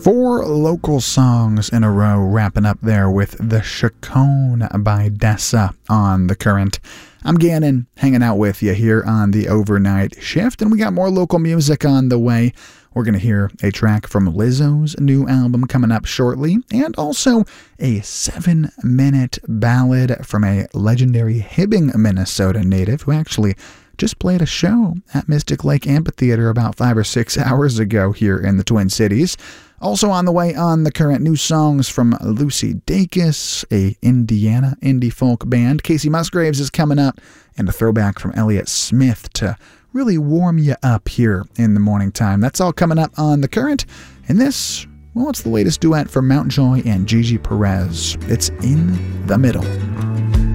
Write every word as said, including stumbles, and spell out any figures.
Four local songs in a row, wrapping up there with The Chacon by Dessa on The Current. I'm Gannon, hanging out with you here on the overnight shift, and we got more local music on the way. We're going to hear a track from Lizzo's new album coming up shortly, and also a seven-minute ballad from a legendary Hibbing, Minnesota native who actually just played a show at Mystic Lake Amphitheater about five or six hours ago here in the Twin Cities. Also on the way on The Current, new songs from Lucy Dacus, a Indiana indie folk band. Casey Musgraves is coming up, and a throwback from Elliott Smith to really warm you up here in the morning time. That's all coming up on The Current. And this, well, it's the latest duet from Mountjoy and Gigi Perez. It's In the Middle.